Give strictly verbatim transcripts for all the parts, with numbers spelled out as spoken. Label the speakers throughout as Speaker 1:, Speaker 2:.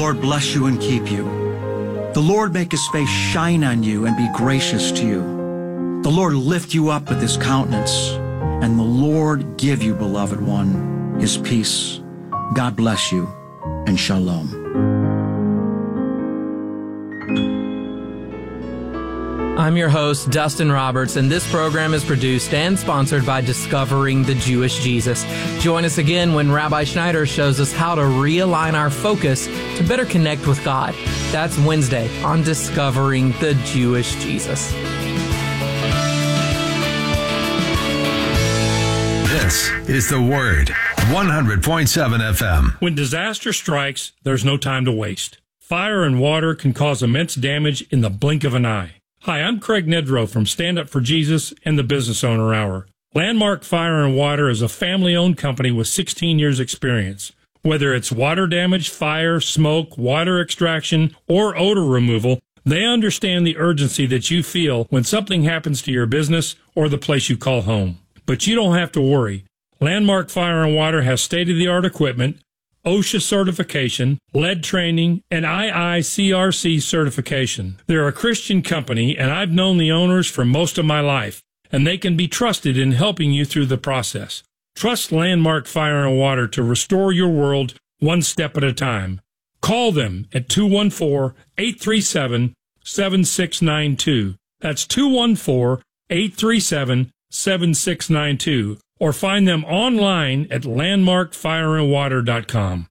Speaker 1: Lord bless you and keep you. The Lord make his face shine on you and be gracious to you. The Lord lift you up with his countenance, and the Lord give you, beloved one, his peace. God bless you, and shalom.
Speaker 2: I'm your host, Dustin Roberts, and this program is produced and sponsored by Discovering the Jewish Jesus. Join us again when Rabbi Schneider shows us how to realign our focus to better connect with God. That's Wednesday on Discovering the Jewish Jesus.
Speaker 3: This is The Word, one hundred point seven F M.
Speaker 4: When disaster strikes, there's no time to waste. Fire and water can cause immense damage in the blink of an eye. Hi, I'm Craig Nedrow from Stand Up for Jesus and the Business Owner Hour. Landmark Fire and Water is a family-owned company with sixteen years experience. Whether it's water damage, fire, smoke, water extraction, or odor removal, they understand the urgency that you feel when something happens to your business or the place you call home. But you don't have to worry. Landmark Fire and Water has state-of-the-art equipment, OSHA certification, lead training, and I I C R C certification. They're a Christian company, and I've known the owners for most of my life, and they can be trusted in helping you through the process. Trust Landmark Fire and Water to restore your world one step at a time. Call them at two one four, eight three seven, seven six nine two. That's two one four, eight three seven, seven six nine two. Or find them online at landmark fire and water dot com.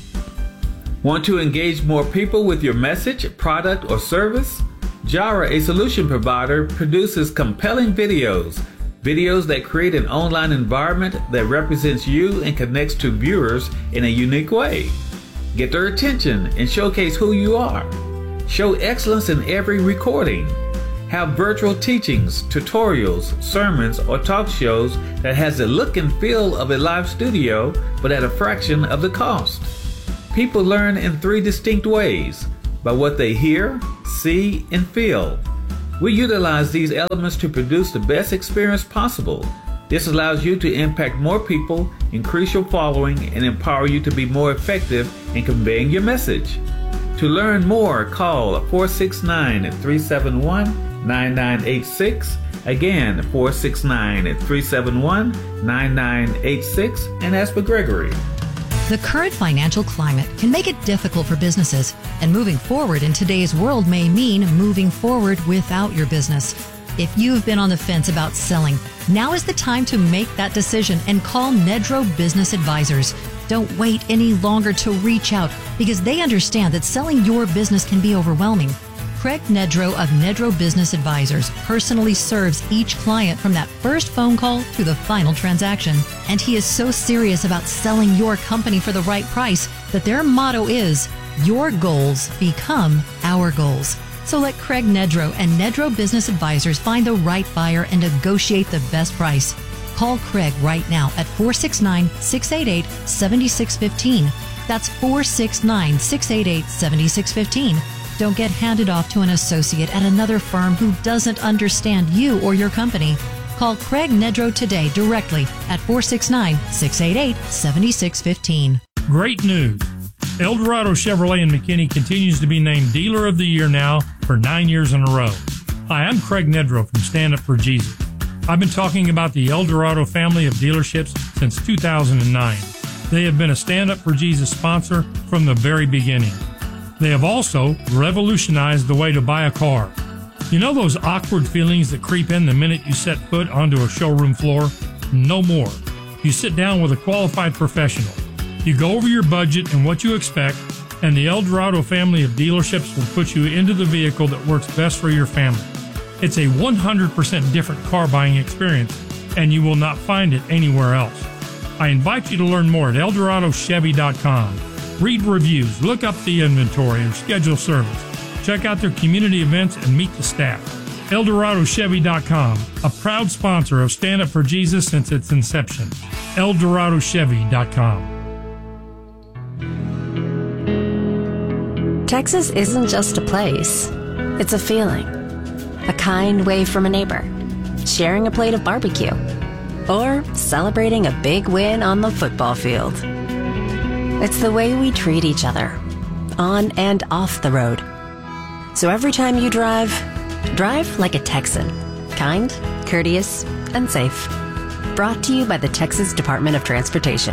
Speaker 5: Want to engage more people with your message, product, or service? Jara, a solution provider, produces compelling videos. Videos that create an online environment that represents you and connects to viewers in a unique way. Get their attention and showcase who you are. Show excellence in every recording. Have virtual teachings, tutorials, sermons, or talk shows that has the look and feel of a live studio, but at a fraction of the cost. People learn in three distinct ways: by what they hear, see, and feel. We utilize these elements to produce the best experience possible. This allows you to impact more people, increase your following, and empower you to be more effective in conveying your message. To learn more, call four six nine, three seven one, nine nine eight six. Again, four six nine, three seven one, nine nine eight six, and ask for Gregory.
Speaker 6: The current financial climate can make it difficult for businesses, and moving forward in today's world may mean moving forward without your business. If you've been on the fence about selling, now is the time to make that decision and call Nedrow Business Advisors. Don't wait any longer to reach out, because they understand that selling your business can be overwhelming. Craig Nedrow of Nedrow Business Advisors personally serves each client from that first phone call to the final transaction. And he is so serious about selling your company for the right price that their motto is, your goals become our goals. So let Craig Nedrow and Nedrow Business Advisors find the right buyer and negotiate the best price. Call Craig right now at four six nine, six eight eight, seven six one five. That's four six nine, six eight eight, seven six one five. Don't get handed off to an associate at another firm who doesn't understand you or your company. Call Craig Nedrow today directly at four six nine, six eight eight, seven six one five.
Speaker 4: Great news! El Dorado Chevrolet in McKinney continues to be named Dealer of the Year now for nine years in a row. Hi, I'm Craig Nedrow from Stand Up for Jesus. I've been talking about the El Dorado family of dealerships since two thousand nine. They have been a Stand Up for Jesus sponsor from the very beginning. They have also revolutionized the way to buy a car. You know those awkward feelings that creep in the minute you set foot onto a showroom floor? No more. You sit down with a qualified professional. You go over your budget and what you expect, and the El Dorado family of dealerships will put you into the vehicle that works best for your family. It's a one hundred percent different car buying experience, and you will not find it anywhere else. I invite you to learn more at el dorado chevy dot com. Read reviews, look up the inventory, and schedule service. Check out their community events and meet the staff. el dorado chevy dot com, a proud sponsor of Stand Up for Jesus since its inception. el dorado chevy dot com.
Speaker 7: Texas isn't just a place. It's a feeling. A kind wave from a neighbor, sharing a plate of barbecue, or celebrating a big win on the football field. It's the way we treat each other, on and off the road. So every time you drive, drive like a Texan. Kind, courteous, and safe. Brought to you by the Texas Department of Transportation.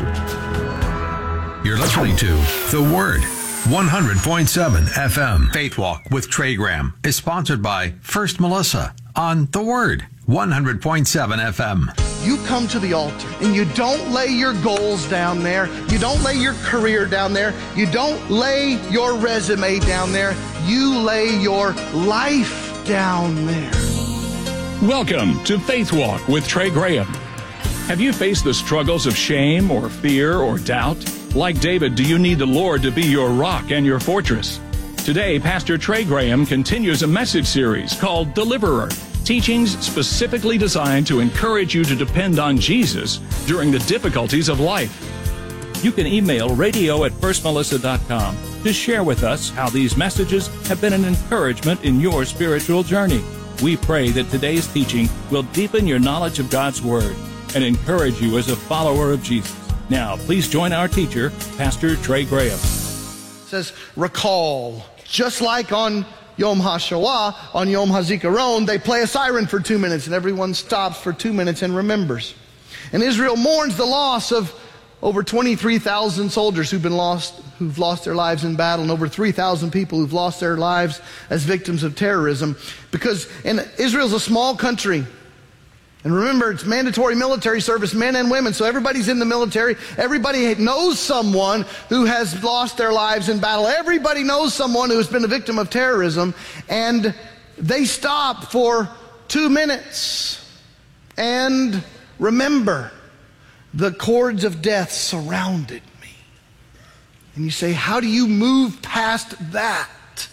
Speaker 3: You're listening to The Word, one hundred point seven F M. Faith Walk with Trey Graham is sponsored by First Melissa on The Word, one hundred point seven F M.
Speaker 8: You come to the altar and you don't lay your goals down there. You don't lay your career down there. You don't lay your resume down there. You lay your life down there.
Speaker 9: Welcome to Faith Walk with Trey Graham. Have you faced the struggles of shame or fear or doubt? Like David, do you need the Lord to be your rock and your fortress? Today, Pastor Trey Graham continues a message series called Deliverer, teachings specifically designed to encourage you to depend on Jesus during the difficulties of life. You can email radio at first melissa dot com to share with us how these messages have been an encouragement in your spiritual journey. We pray that today's teaching will deepen your knowledge of God's Word and encourage you as a follower of Jesus. Now, please join our teacher, Pastor Trey Graham.
Speaker 8: It says, recall. Just like on Yom HaShoah, on Yom HaZikaron, they play a siren for two minutes, and everyone stops for two minutes and remembers. And Israel mourns the loss of over twenty-three thousand soldiers who've been lost, who've lost their lives in battle, and over three thousand people who've lost their lives as victims of terrorism. Because in, Israel's a small country. And remember, it's mandatory military service, men and women, so everybody's in the military. Everybody knows someone who has lost their lives in battle. Everybody knows someone who has been a victim of terrorism. And they stop for two minutes and remember, the cords of death surrounded me. And you say, how do you move past that?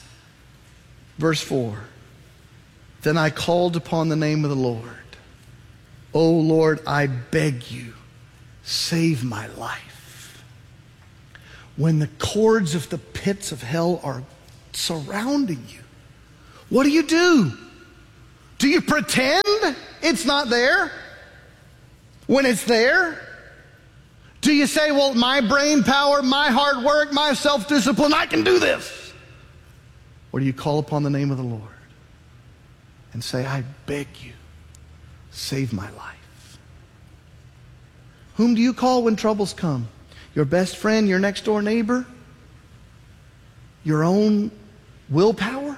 Speaker 8: Verse four, then I called upon the name of the Lord. Oh Lord, I beg you, save my life. When the cords of the pits of hell are surrounding you, what do you do? Do you pretend it's not there when it's there? Do you say, well, my brain power, my hard work, my self-discipline, I can do this? Or do you call upon the name of the Lord and say, I beg you, save my life? Whom do you call when troubles come? Your best friend, your next door neighbor? Your own willpower?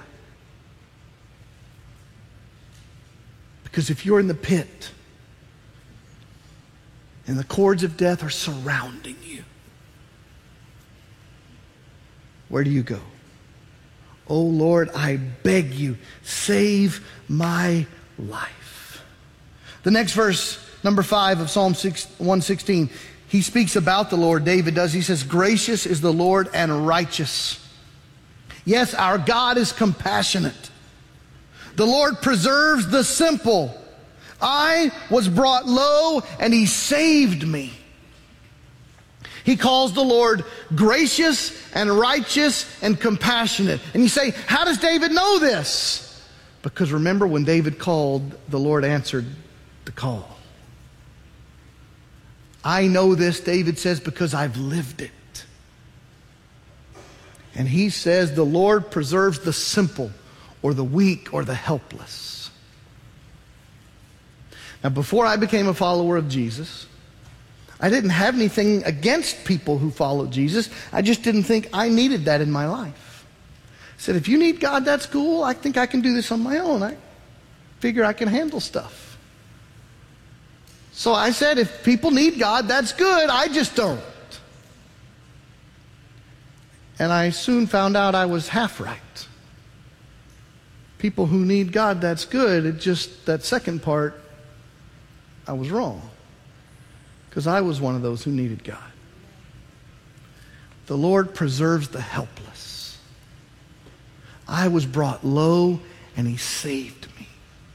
Speaker 8: Because if you're in the pit and the cords of death are surrounding you, where do you go? Oh Lord, I beg you, save my life. The next verse, number five of Psalm one sixteen, he speaks about the Lord, David does. He says, gracious is the Lord and righteous. Yes, our God is compassionate. The Lord preserves the simple. I was brought low and he saved me. He calls the Lord gracious and righteous and compassionate. And you say, how does David know this? Because remember, when David called, the Lord answered the call. I know this, David says, because I've lived it. And he says the Lord preserves the simple or the weak or the helpless. Now, before I became a follower of Jesus, I didn't have anything against people who followed Jesus. I just didn't think I needed that in my life. I said, if you need God, that's cool. I think I can do this on my own. I figure I can handle stuff. So I said, if people need God, that's good. I just don't. And I soon found out I was half right. People who need God, that's good. It just, that second part, I was wrong. Because I was one of those who needed God. The Lord preserves the helpless. I was brought low and he saved me.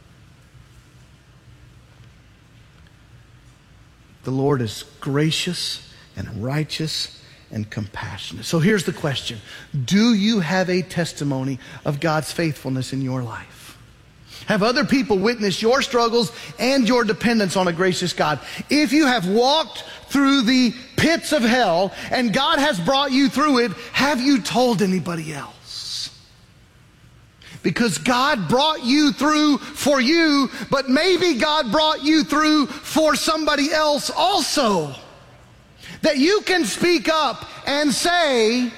Speaker 8: The Lord is gracious and righteous and compassionate. So here's the question. Do you have a testimony of God's faithfulness in your life? Have other people witness your struggles and your dependence on a gracious God. If you have walked through the pits of hell and God has brought you through it, have you told anybody else? Because God brought you through for you, but maybe God brought you through for somebody else also. That you can speak up and say,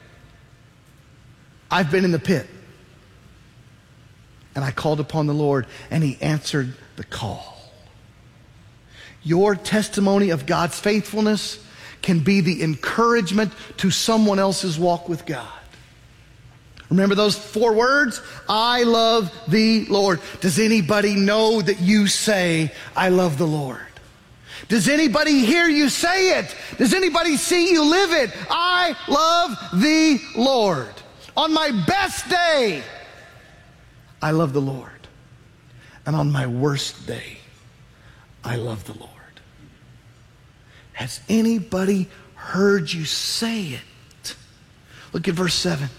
Speaker 8: I've been in the pit. And I called upon the Lord, and He answered the call. Your testimony of God's faithfulness can be the encouragement to someone else's walk with God. Remember those four words? I love the Lord. Does anybody know that you say, I love the Lord? Does anybody hear you say it? Does anybody see you live it? I love the Lord. On my best day, I love the Lord. And on my worst day, I love the Lord. Has anybody heard you say it? Look at verse seven.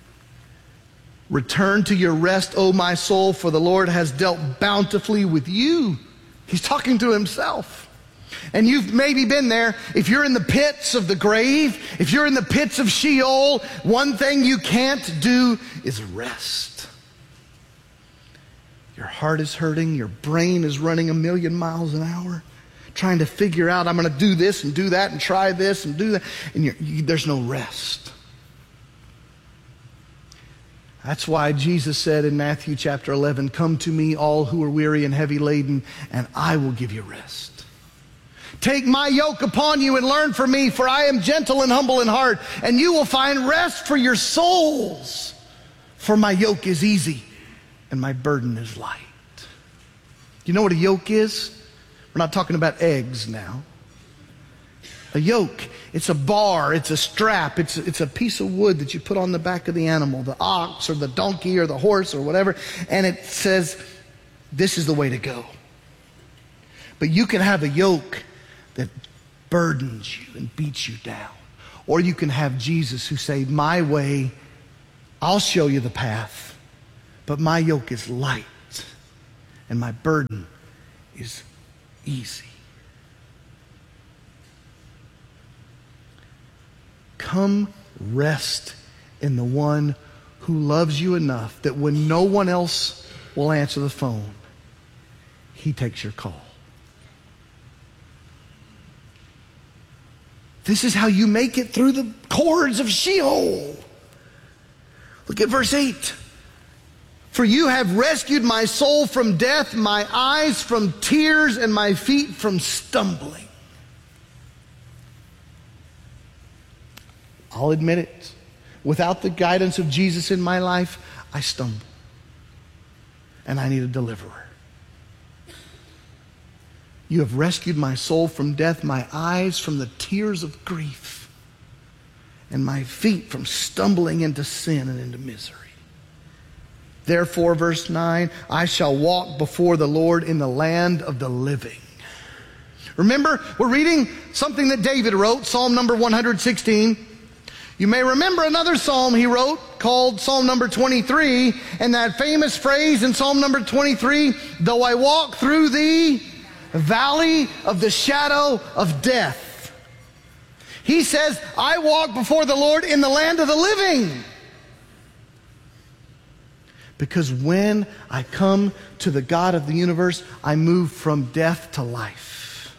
Speaker 8: Return to your rest, O my soul, for the Lord has dealt bountifully with you. He's talking to himself. And you've maybe been there. If you're in the pits of the grave, if you're in the pits of Sheol, one thing you can't do is rest. Your heart is hurting. Your brain is running a million miles an hour, trying to figure out, I'm going to do this and do that and try this and do that. And you're, you, there's no rest. That's why Jesus said in Matthew chapter eleven, come to me all who are weary and heavy laden, and I will give you rest. Take my yoke upon you and learn from me, for I am gentle and humble in heart, and you will find rest for your souls. For my yoke is easy and my burden is light. You know what a yoke is? We're not talking about eggs now. A yoke, it's a bar, it's a strap, it's, it's a piece of wood that you put on the back of the animal, the ox or the donkey or the horse or whatever, and it says, this is the way to go. But you can have a yoke that burdens you and beats you down. Or you can have Jesus who say, my way, I'll show you the path. But my yoke is light, and my burden is easy. Come rest in the one who loves you enough that when no one else will answer the phone, He takes your call. This is how you make it through the cords of Sheol. Look at verse eight. For you have rescued my soul from death, my eyes from tears, and my feet from stumbling. I'll admit it. Without the guidance of Jesus in my life, I stumble. And I need a deliverer. You have rescued my soul from death, my eyes from the tears of grief, and my feet from stumbling into sin and into misery. Therefore, verse nine, I shall walk before the Lord in the land of the living. Remember, we're reading something that David wrote, Psalm number one hundred sixteen. You may remember another psalm he wrote called Psalm number twenty-three, and that famous phrase in Psalm number twenty-three, though I walk through the valley of the shadow of death. He says, I walk before the Lord in the land of the living. Because when I come to the God of the universe, I move from death to life.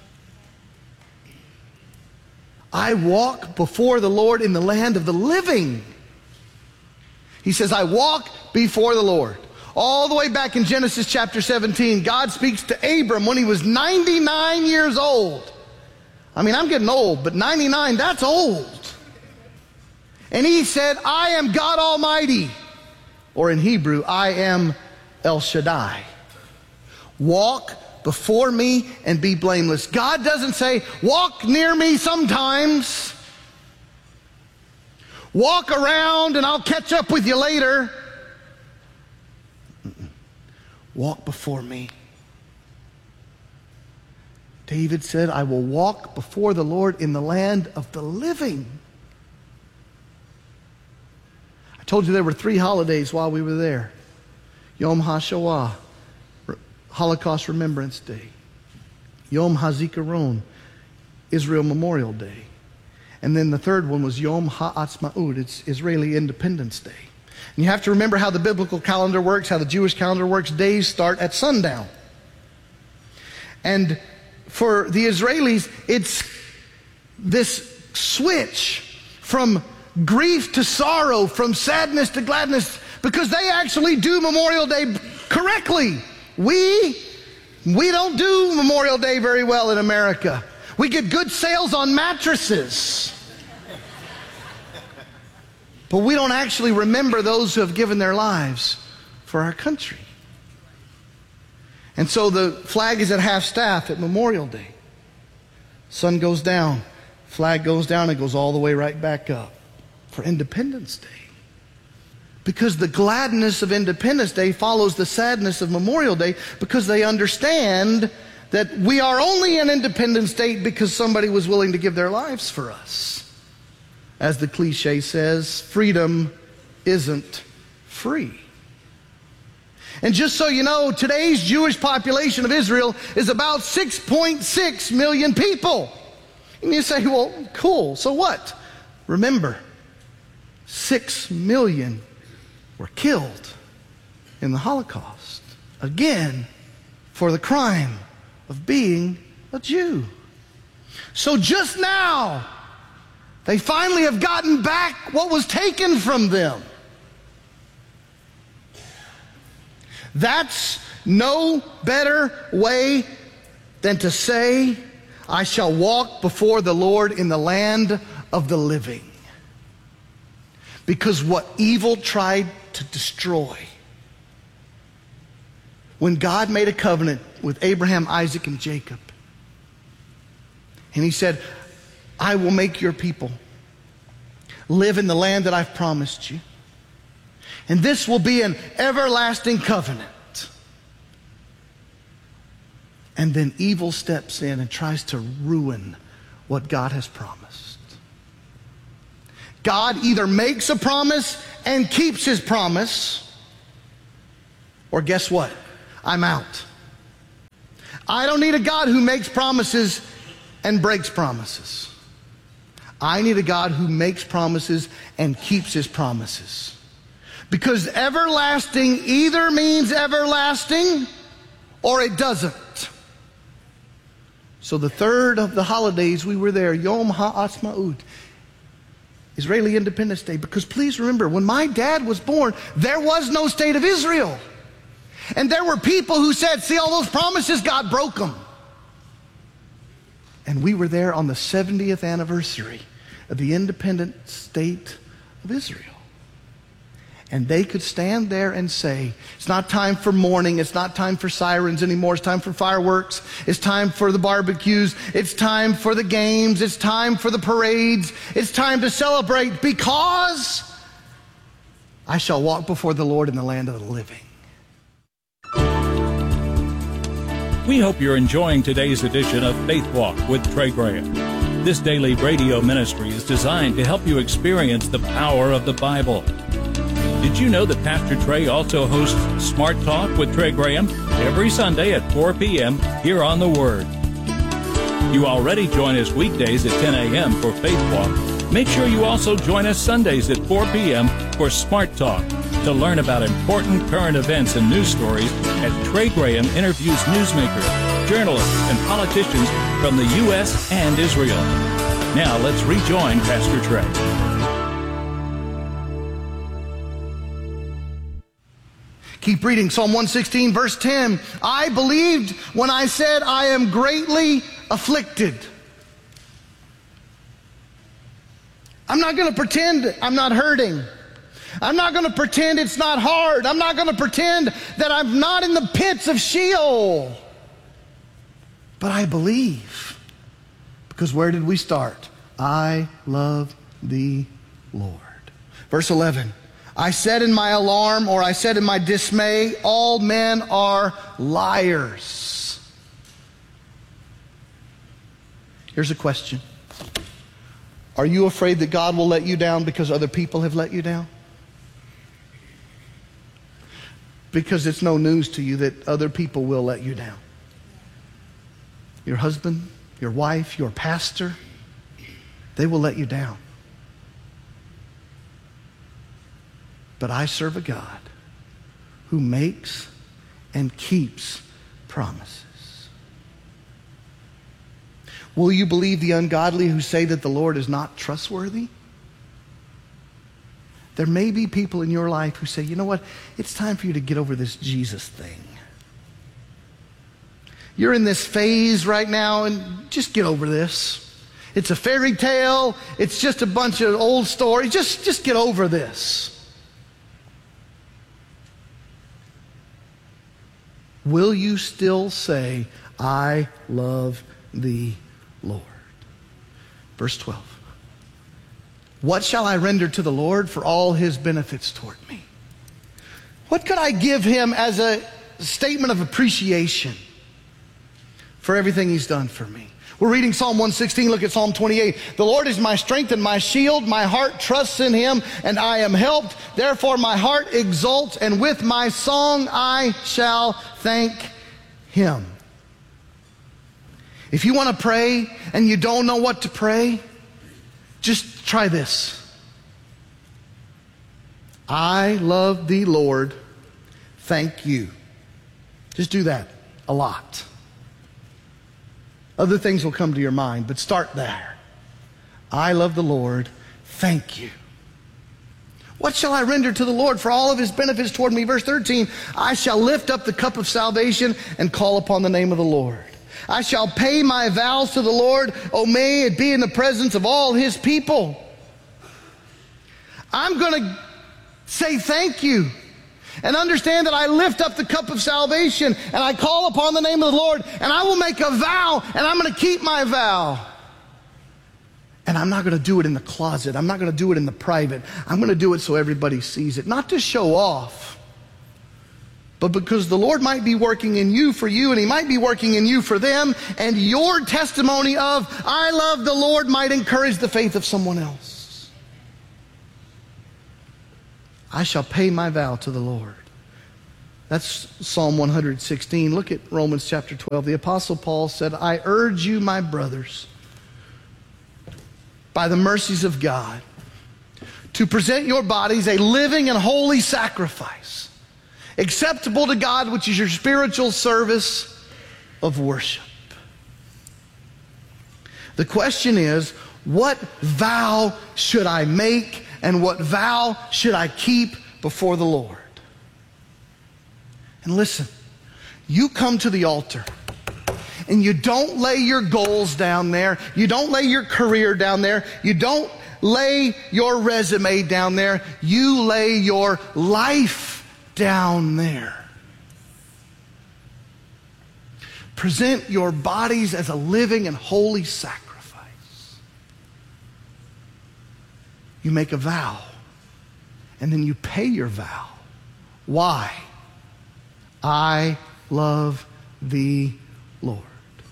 Speaker 8: I walk before the Lord in the land of the living. He says, I walk before the Lord. All the way back in Genesis chapter seventeen, God speaks to Abram when he was ninety-nine years old. I mean, I'm getting old, but ninety-nine, that's old. And he said, I am God Almighty. Or in Hebrew, I am El Shaddai. Walk before me and be blameless. God doesn't say, walk near me sometimes. Walk around and I'll catch up with you later. Mm-mm. Walk before me. David said, I will walk before the Lord in the land of the living. I told you there were three holidays while we were there. Yom HaShoah, Holocaust Remembrance Day. Yom HaZikaron, Israel Memorial Day. And then the third one was Yom HaAtzmaut, it's Israeli Independence Day. And you have to remember how the biblical calendar works, how the Jewish calendar works. Days start at sundown. And for the Israelis, it's this switch from grief to sorrow, from sadness to gladness, because they actually do Memorial Day correctly. We, we don't do Memorial Day very well in America. We get good sales on mattresses. But we don't actually remember those who have given their lives for our country. And so the flag is at half-staff at Memorial Day. Sun goes down, flag goes down, and goes all the way right back up for Independence Day. Because the gladness of Independence Day follows the sadness of Memorial Day, because they understand that we are only an independent state because somebody was willing to give their lives for us. As the cliche says, freedom isn't free. And just so you know, today's Jewish population of Israel is about six point six million people. And you say, well, cool, so what? Remember, six million were killed in the Holocaust. Again, for the crime of being a Jew. So just now, they finally have gotten back what was taken from them. That's no better way than to say, I shall walk before the Lord in the land of the living. Because what evil tried to destroy, when God made a covenant with Abraham, Isaac, and Jacob, and he said, I will make your people live in the land that I've promised you. And this will be an everlasting covenant. And then evil steps in and tries to ruin what God has promised. God either makes a promise and keeps his promise, or guess what? I'm out. I don't need a God who makes promises and breaks promises. I need a God who makes promises and keeps his promises. Because everlasting either means everlasting or it doesn't. So the third of the holidays we were there, Yom HaAtzmaut, Israeli Independence Day. Because please remember, when my dad was born, there was no state of Israel. And there were people who said, see all those promises, God broke them. And we were there on the seventieth anniversary of the independent state of Israel. And they could stand there and say, it's not time for mourning, it's not time for sirens anymore, it's time for fireworks, it's time for the barbecues, it's time for the games, it's time for the parades, it's time to celebrate, because I shall walk before the Lord in the land of the living.
Speaker 9: We hope you're enjoying today's edition of Faith Walk with Trey Graham. This daily radio ministry is designed to help you experience the power of the Bible. Did you know that Pastor Trey also hosts Smart Talk with Trey Graham every Sunday at four p.m. here on The Word? You already join us weekdays at ten a.m. for Faith Walk. Make sure you also join us Sundays at four p.m. for Smart Talk to learn about important current events and news stories as Trey Graham interviews newsmakers, journalists, and politicians from the U S and Israel. Now let's rejoin Pastor Trey.
Speaker 8: Keep reading Psalm one sixteen, verse ten. I believed when I said I am greatly afflicted. I'm not going to pretend I'm not hurting. I'm not going to pretend it's not hard. I'm not going to pretend that I'm not in the pits of Sheol. But I believe. Because where did we start? I love thee, Lord. Verse eleven. I said in my alarm, or I said in my dismay, all men are liars. Here's a question. Are you afraid that God will let you down because other people have let you down? because it's no news to you that other people will let you down. Your husband, your wife, your pastor, they will let you down. But I serve a God who makes and keeps promises. Will you believe the ungodly who say that the Lord is not trustworthy? There may be people in your life who say, you know what, it's time for you to get over this Jesus thing. You're in this phase right now, and just get over this. It's a fairy tale. It's just a bunch of old stories. Just, just get over this. Will you still say, I love thee, Lord? Verse twelve. What shall I render to the Lord for all his benefits toward me? What could I give him as a statement of appreciation for everything he's done for me? We're reading Psalm one sixteen. Look at Psalm twenty-eight. The Lord is my strength and my shield. My heart trusts in him, and I am helped. Therefore my heart exults, and with my song I shall thank him. If you want to pray and you don't know what to pray, just try this. I love thee, Lord. Thank you. Just do that a lot. Other things will come to your mind, but start there. I love the Lord. Thank you. What shall I render to the Lord for all of his benefits toward me? Verse thirteen, I shall lift up the cup of salvation and call upon the name of the Lord. I shall pay my vows to the Lord. Oh, may it be in the presence of all his people. I'm going to say thank you and understand that I lift up the cup of salvation and I call upon the name of the Lord, and I will make a vow, and I'm going to keep my vow. And I'm not going to do it in the closet. I'm not going to do it in the private. I'm going to do it so everybody sees it. Not to show off, but because the Lord might be working in you for you, and he might be working in you for them, and your testimony of, I love the Lord, might encourage the faith of someone else. I shall pay my vow to the Lord. That's Psalm one sixteen. Look at Romans chapter twelve. The Apostle Paul said, I urge you, my brothers, by the mercies of God, to present your bodies a living and holy sacrifice, acceptable to God, which is your spiritual service of worship. The question is, what vow should I make, and what vow should I keep before the Lord? And listen, you come to the altar and you don't lay your goals down there. You don't lay your career down there. You don't lay your resume down there. You lay your life down there. Present your bodies as a living and holy sacrifice. You make a vow, and then you pay your vow. Why? I love thee, Lord.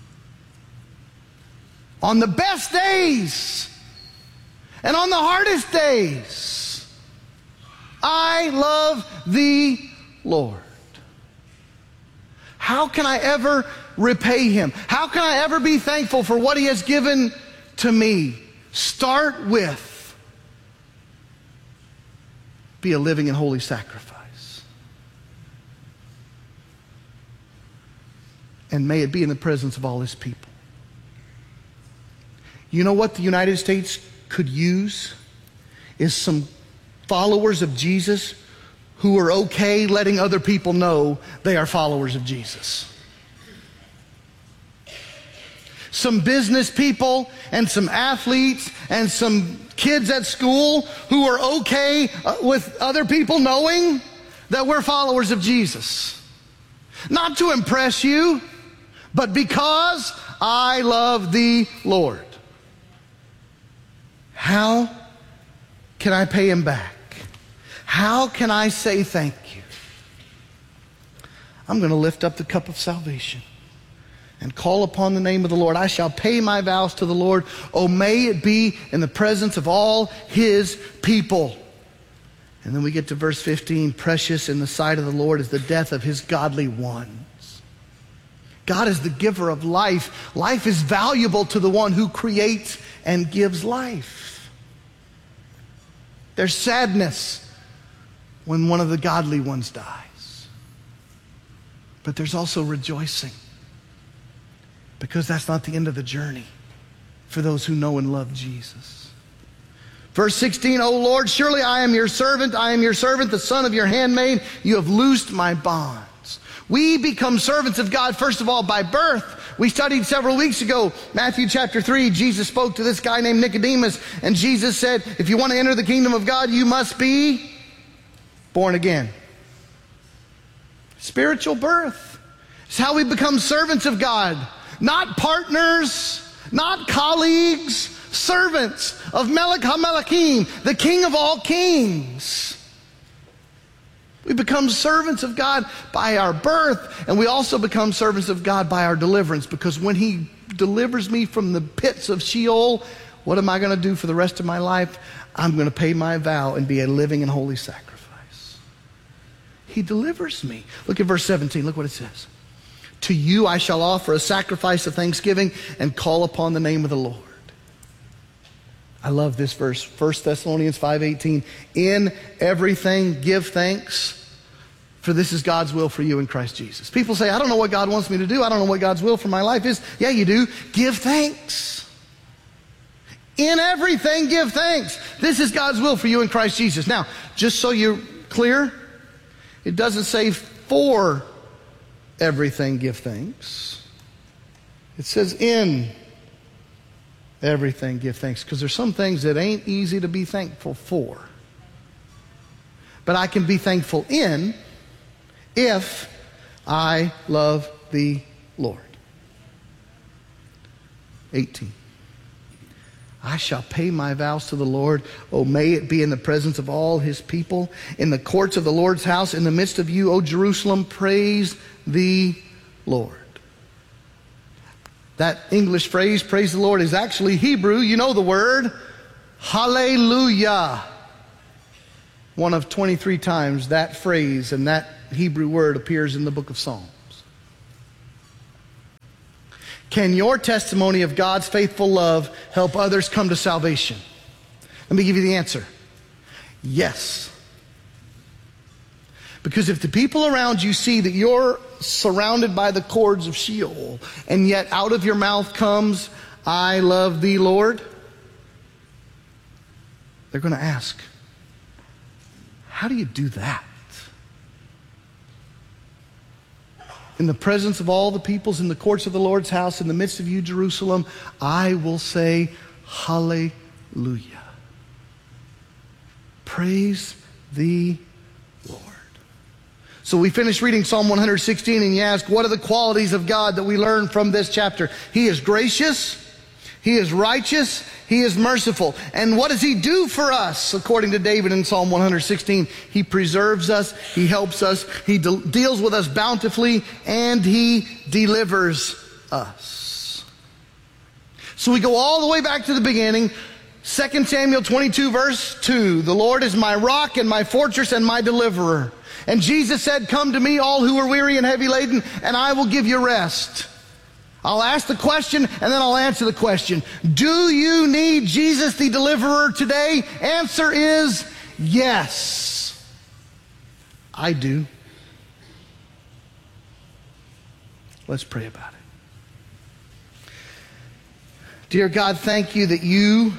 Speaker 8: On the best days and on the hardest days, I love thee, Lord. How can I ever repay him? How can I ever be thankful for what he has given to me? Start with, be a living and holy sacrifice. And may it be in the presence of all his people. You know what the United States could use? Is some followers of Jesus who are okay letting other people know they are followers of Jesus. Some business people and some athletes and some kids at school who are okay with other people knowing that we're followers of Jesus. Not to impress you, but because I love thee, Lord. How can I pay him back? How can I say thank you? I'm going to lift up the cup of salvation and call upon the name of the Lord. I shall pay my vows to the Lord. Oh, may it be in the presence of all his people. And then we get to verse fifteen. Precious in the sight of the Lord is the death of his godly ones. God is the giver of life. Life is valuable to the one who creates and gives life. There's sadness when one of the godly ones dies. But there's also rejoicing, because that's not the end of the journey for those who know and love Jesus. Verse sixteen, O Lord, surely I am your servant. I am your servant, the son of your handmaid. You have loosed my bonds. We become servants of God, first of all, by birth. We studied several weeks ago, Matthew chapter three, Jesus spoke to this guy named Nicodemus, and Jesus said, if you want to enter the kingdom of God, you must be born again. Spiritual birth. It's how we become servants of God. Not partners, not colleagues, servants of Melech HaMelechim, the King of all kings. We become servants of God by our birth, and we also become servants of God by our deliverance, because when he delivers me from the pits of Sheol, what am I going to do for the rest of my life? I'm going to pay my vow and be a living and holy sacrifice. He delivers me. Look at verse seventeen. Look what it says. To you I shall offer a sacrifice of thanksgiving and call upon the name of the Lord. I love this verse, First Thessalonians five eighteen. In everything give thanks, for this is God's will for you in Christ Jesus. People say, I don't know what God wants me to do. I don't know what God's will for my life is. Yeah, you do. Give thanks. In everything give thanks. This is God's will for you in Christ Jesus. Now, just so you're clear, it doesn't say for everything give thanks. It says in everything give thanks, because there's some things that ain't easy to be thankful for. But I can be thankful in if I love the Lord. eighteen. I shall pay my vows to the Lord. Oh, may it be in the presence of all his people, in the courts of the Lord's house, in the midst of you, O Jerusalem, praise the Lord. That English phrase, praise the Lord, is actually Hebrew. You know the word, hallelujah. One of twenty-three times that phrase and that Hebrew word appears in the book of Psalms. Can your testimony of God's faithful love help others come to salvation? Let me give you the answer. Yes. Because if the people around you see that you're surrounded by the cords of Sheol, and yet out of your mouth comes, I love thee, Lord, they're going to ask, how do you do that? In the presence of all the peoples, in the courts of the Lord's house, in the midst of you, Jerusalem, I will say, hallelujah. Praise the Lord. So we finished reading Psalm one hundred sixteen, and you ask, what are the qualities of God that we learn from this chapter? He is gracious, he is righteous, he is merciful. And what does he do for us? According to David in Psalm one hundred sixteen, he preserves us, he helps us, he de- deals with us bountifully, and he delivers us. So we go all the way back to the beginning. Second Samuel twenty-two verse two, the Lord is my rock and my fortress and my deliverer. And Jesus said, come to me all who are weary and heavy laden, and I will give you rest. I'll ask the question, and then I'll answer the question. Do you need Jesus the deliverer today? Answer is yes. I do. Let's pray about it. Dear God, thank you that you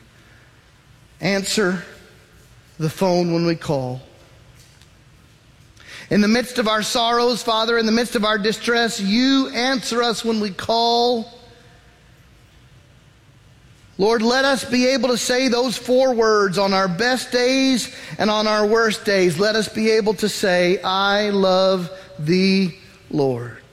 Speaker 8: answer the phone when we call. In the midst of our sorrows, Father, in the midst of our distress, you answer us when we call. Lord, let us be able to say those four words on our best days and on our worst days. Let us be able to say, I love thee, Lord.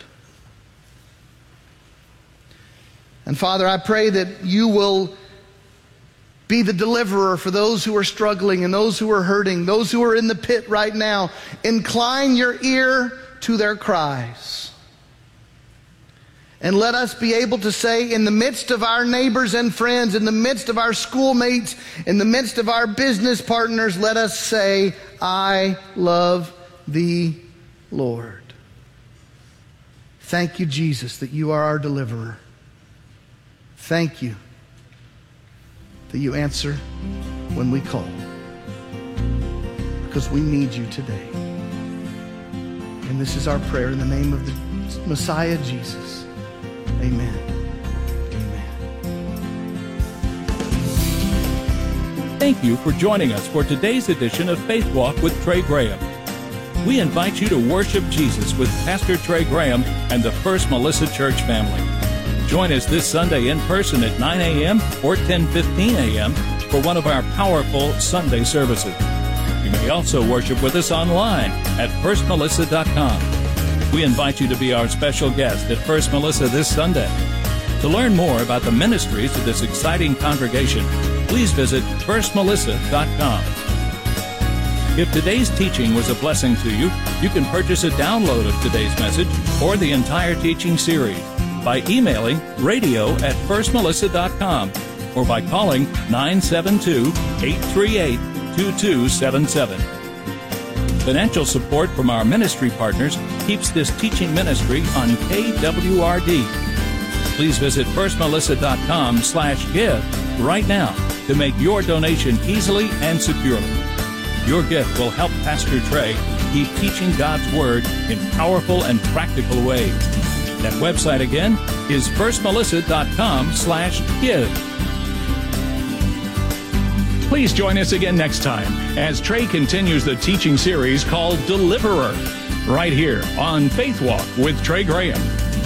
Speaker 8: And Father, I pray that you will be the deliverer for those who are struggling and those who are hurting, those who are in the pit right now. Incline your ear to their cries. And let us be able to say, in the midst of our neighbors and friends, in the midst of our schoolmates, in the midst of our business partners, let us say, I love thee, Lord. Thank you, Jesus, that you are our deliverer. Thank you that you answer when we call, because we need you today. And this is our prayer in the name of the Messiah, Jesus. Amen. Amen.
Speaker 9: Thank you for joining us for today's edition of Faith Walk with Trey Graham. We invite you to worship Jesus with Pastor Trey Graham and the First Melissa Church family. Join us this Sunday in person at nine a.m. or ten fifteen a.m. for one of our powerful Sunday services. You may also worship with us online at first melissa dot com. We invite you to be our special guest at First Melissa this Sunday. To learn more about the ministries of this exciting congregation, please visit first melissa dot com. If today's teaching was a blessing to you, you can purchase a download of today's message or the entire teaching series by emailing radio at first melissa dot com or by calling nine seven two, eight three eight, two two seven seven. Financial support from our ministry partners keeps this teaching ministry on K W R D. Please visit first melissa dot com slash give right now to make your donation easily and securely. Your gift will help Pastor Trey keep teaching God's Word in powerful and practical ways. That website again is first melissa dot com slash give.
Speaker 10: Please join us again next time as Trey continues the teaching series called Deliverer, right here on Faith Walk with Trey Graham.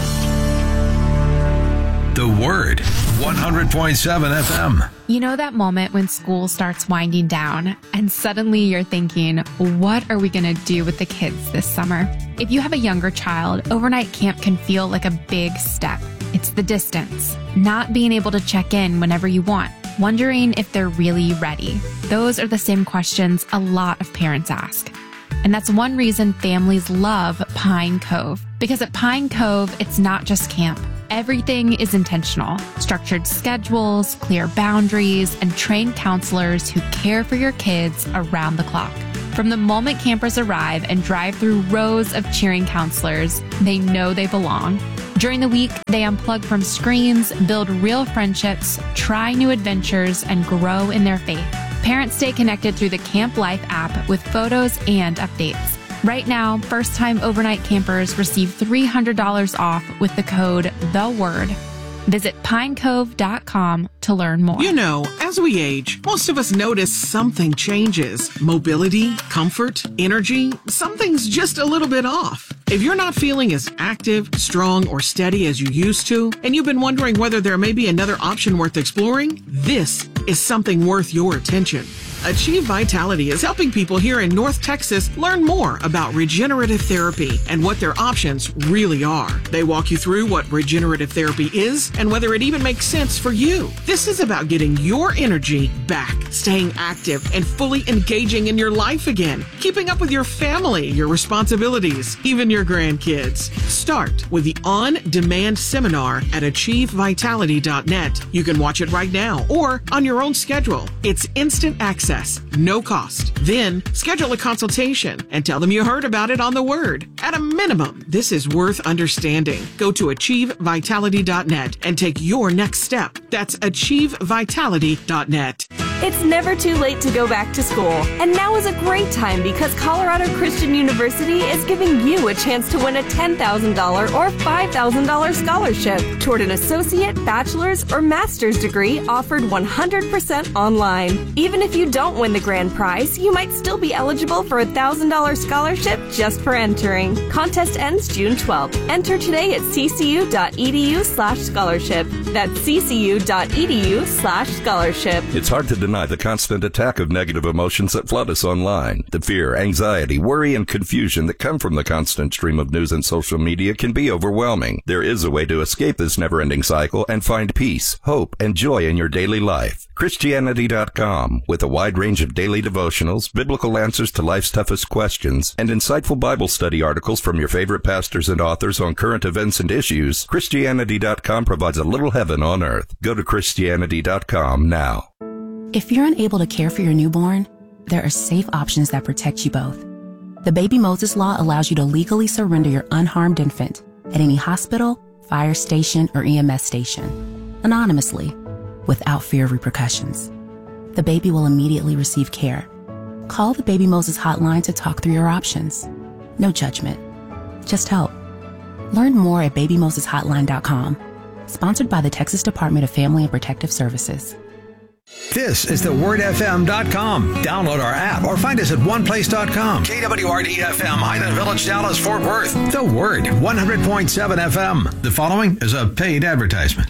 Speaker 3: The Word, one hundred point seven F M.
Speaker 11: You know that moment when school starts winding down and suddenly you're thinking, what are we going to do with the kids this summer? If you have a younger child, overnight camp can feel like a big step. It's the distance, not being able to check in whenever you want, wondering if they're really ready. Those are the same questions a lot of parents ask. And that's one reason families love Pine Cove. Because at Pine Cove, it's not just camp. Everything is intentional. Structured schedules, clear boundaries, and trained counselors who care for your kids around the clock. From the moment campers arrive and drive through rows of cheering counselors, they know they belong. During the week, they unplug from screens, build real friendships, try new adventures, and grow in their faith. Parents stay connected through the Camp Life app with photos and updates. Right now, first-time overnight campers receive three hundred dollars off with the code THEWORD. Visit pine cove dot com to learn more.
Speaker 12: You know, as we age, most of us notice something changes. Mobility, comfort, energy, something's just a little bit off. If you're not feeling as active, strong, or steady as you used to, and you've been wondering whether there may be another option worth exploring, this is something worth your attention. Achieve Vitality is helping people here in North Texas learn more about regenerative therapy and what their options really are. They walk you through what regenerative therapy is and whether it even makes sense for you. This is about getting your energy back, staying active, and fully engaging in your life again, keeping up with your family, your responsibilities, even your grandkids. Start with the on-demand seminar at achieve vitality dot net. You can watch it right now or on your own schedule. It's instant access. No cost. Then schedule a consultation and tell them you heard about it on The Word. At a minimum, this is worth understanding. Go to achieve vitality dot net and take your next step. That's achieve vitality dot net.
Speaker 13: It's never too late to go back to school, and now is a great time because Colorado Christian University is giving you a chance to win a ten thousand dollars or five thousand dollars scholarship toward an associate, bachelor's, or master's degree offered one hundred percent online. Even if you don't win the grand prize, you might still be eligible for a one thousand dollars scholarship just for entering. Contest ends June twelfth. Enter today at c c u dot e d u slash scholarship. That's ccu.edu slash scholarship.
Speaker 14: It's hard to deny the constant attack of negative emotions that flood us online. The fear, anxiety, worry, and confusion that come from the constant stream of news and social media can be overwhelming. There is a way to escape this never-ending cycle and find peace, hope, and joy in your daily life. Christianity dot com, with a wide range of daily devotionals, biblical answers to life's toughest questions, and insightful Bible study articles from your favorite pastors and authors on current events and issues, Christianity dot com provides a little heaven on earth. Go to Christianity dot com now.
Speaker 15: If you're unable to care for your newborn, there are safe options that protect you both. The Baby Moses Law allows you to legally surrender your unharmed infant at any hospital, fire station, or E M S station, anonymously, without fear of repercussions. The baby will immediately receive care. Call the Baby Moses hotline to talk through your options. No judgment, just help. Learn more at baby moses hotline dot com. Sponsored by the Texas Department of Family and Protective Services.
Speaker 3: This is the word f m dot com. Download our app or find us at one place dot com. K W R D F M, Highland Village, Dallas, Fort Worth. The Word, one hundred point seven F M. The following is a paid advertisement.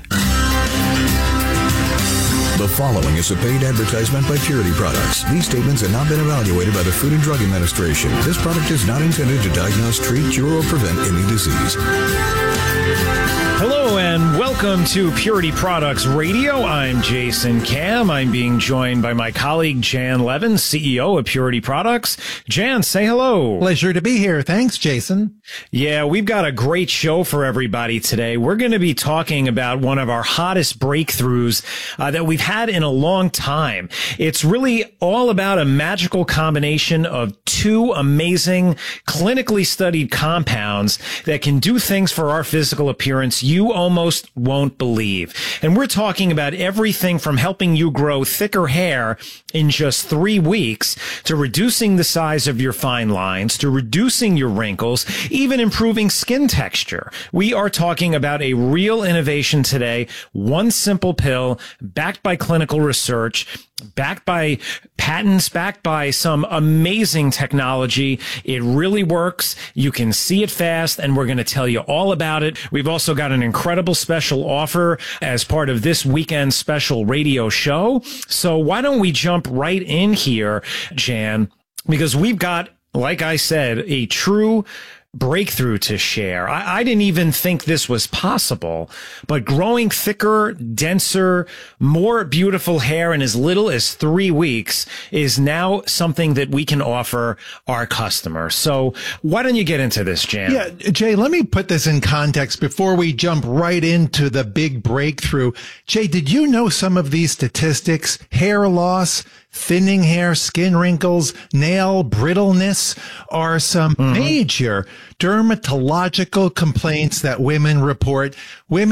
Speaker 16: The following is a paid advertisement by Purity Products. These statements have not been evaluated by the Food and Drug Administration. This product is not intended to diagnose, treat, cure, or prevent any disease.
Speaker 17: Hello and welcome to Purity Products Radio. I'm Jason Cam. I'm being joined by my colleague Jan Levin, C E O of Purity Products. Jan, say hello.
Speaker 18: Pleasure to be here. Thanks, Jason.
Speaker 17: Yeah, we've got a great show for everybody today. We're going to be talking about one of our hottest breakthroughs uh, that we've had in a long time. It's really all about a magical combination of two amazing clinically studied compounds that can do things for our physical appearance you almost won't believe. And we're talking about everything from helping you grow thicker hair in just three weeks to reducing the size of your fine lines, to reducing your wrinkles, even improving skin texture. We are talking about a real innovation today, one simple pill backed by clinical research, backed by patents, backed by some amazing technology. It really works. You can see it fast, and we're going to tell you all about it. We've also got an incredible special offer as part of this weekend special radio show. So why don't we jump right in here, Jan, because we've got, like I said, a true breakthrough to share. I, I didn't even think this was possible, but growing thicker, denser, more beautiful hair in as little as three weeks is now something that we can offer our customers. So why don't you get into this, Jan?
Speaker 18: Yeah, Jay, let me put this in context before we jump right into the big breakthrough. Jay, did you know some of these statistics? Hair loss, thinning hair, skin wrinkles, nail brittleness are some mm-hmm. major dermatological complaints that women report. Women